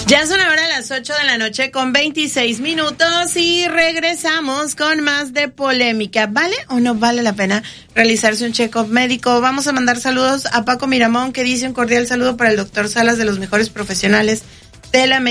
Ya son ahora las 8:26 y regresamos con más de polémica. ¿Vale o no vale la pena realizarse un check-up médico? Vamos a mandar saludos a Paco Miramón, que dice un cordial saludo para el doctor Salas, de los mejores profesionales de la medicina.